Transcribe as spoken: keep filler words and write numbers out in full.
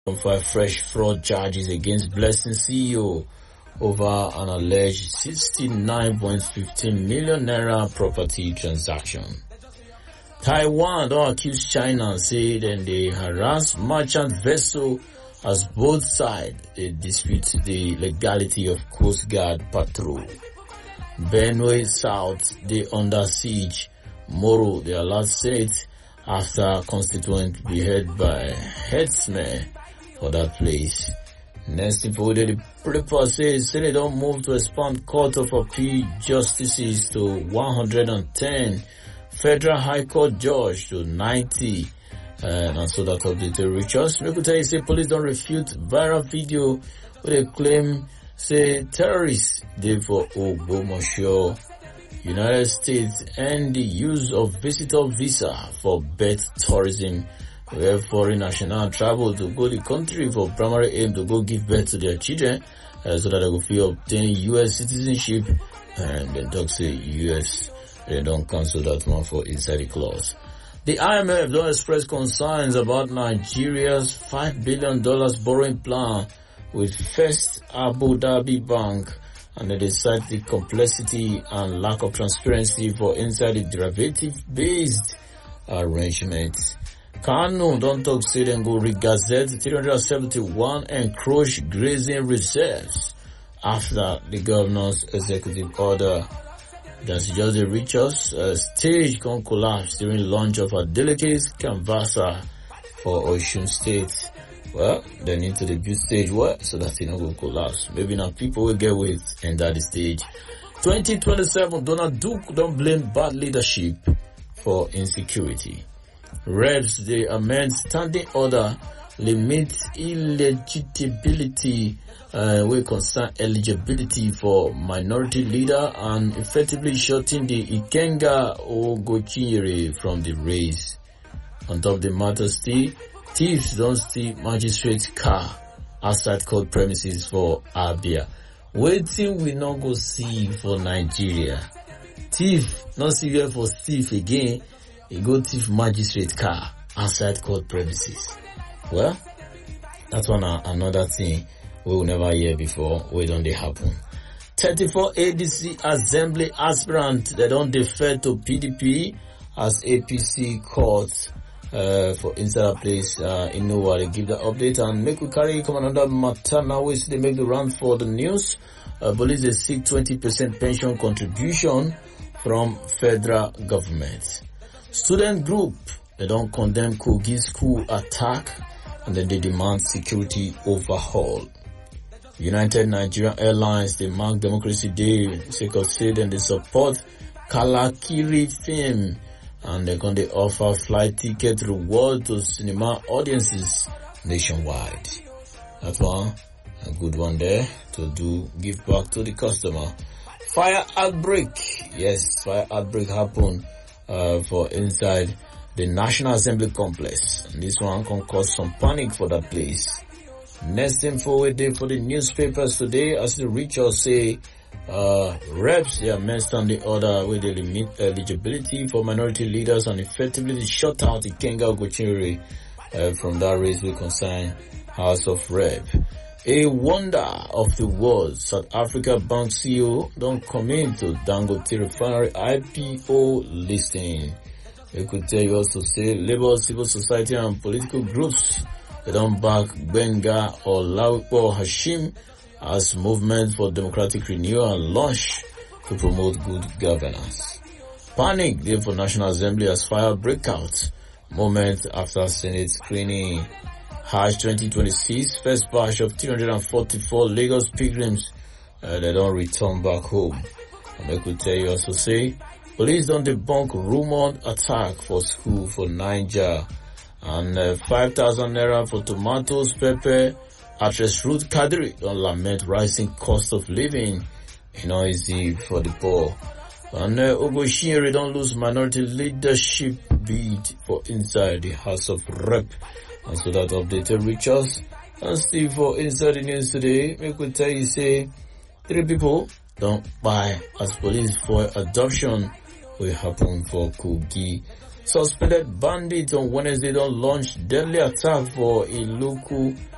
Five fresh fraud charges against Blessing C E O over an alleged sixty-nine point one five million naira property transaction. Taiwan don't accuse China, say then they harass merchant vessel as both sides they dispute the legality of Coast Guard patrol. Benue South they under siege. Moro they alert Senate after constituent beheaded by headsmen for that place. Next info, the report says Senate don't move to expand Court of Appeal justices to one hundred ten, Federal High Court judge to ninety, uh, and so that updated reach us. Make we tell you, say police don't refute viral video where they claim say terrorists did for Ogbomoso, United States, and the use of visitor visa for birth tourism, where foreign national travel to go to the country for primary aim to go give birth to their children, uh, so that they will feel obtain U S citizenship, and then talk say U S they don't cancel that one for inside the clause. The I M F don't express concerns about Nigeria's five billion dollars borrowing plan with First Abu Dhabi Bank, and they cite the complexity and lack of transparency for inside the derivative-based arrangements. Kanu don't talk say them go regazette three hundred seventy-one encroach grazing reserves after the governor's executive order. That's just the reach us. Uh, stage can collapse during launch of a delicate canvasser for Osun State. Well, they need to debut stage what so that it not go collapse. Maybe now people will get with and that the stage. twenty twenty-seven, Donald Duke don't blame bad leadership for insecurity. Reps they amend standing order limit illegibility uh, will concern eligibility for minority leader and effectively shutting the Ikenga Ogochinyere from the race. On top of the matter still, thieves don't steal magistrate car outside court premises for Abia. Waiting we not go see for Nigeria. Thief not see here for thief again. He go thief magistrate car outside court premises. Well, that's one uh, another thing we will never hear before. We don't they happen. thirty-four A D C Assembly aspirant they don't defer to P D P as A P C court uh, for inside a place uh, in Noah. They give the update and make we carry come another matter now. We see they make the round for the news. Uh, police they seek twenty percent pension contribution from federal government. Student group they don't condemn Kogi school attack and then they demand security overhaul. United Nigerian Airlines they mark Democracy Day because say then they support Kalakiri film and they're going to offer flight ticket reward to cinema audiences nationwide. That's one a good one there to do give back to the customer. Fire outbreak, yes, fire outbreak happened uh, for inside the National Assembly complex, and this one can cause some panic for that place. Next info we did for the newspapers today, as the reach us say, uh, reps they are messed on the order with the limit eligibility for minority leaders and effectively shut out the Ikenga Ogochinyere uh, from that race will concern House of Rep. A wonder of the world, South Africa Bank C E O don't come into Dangote Refinery I P O listing. We could tell you also say labor, civil society and political groups they don't back Benga or Lawipo Hashim as movement for democratic renewal and launch to promote good governance. Panic there for National Assembly as fire breakout moment after Senate screening. Hajj twenty twenty-six, first batch of three hundred forty-four Lagos pilgrims, uh, they don't return back home. And I could tell you also say, police don't debunk rumored attack for school for Niger, and uh, five thousand naira for tomatoes, pepper, actress Ruth Kadri don't lament rising cost of living, you know, easy for the poor. And uh, Ogochinyere don't lose minority leadership bid for inside the House of Rep. And so that updated reach us. And still for inside the news today, we could tell you say three people don't buy as police for adoption will happen for Kogi. Suspended bandits on Wednesday don't launch deadly attack for a local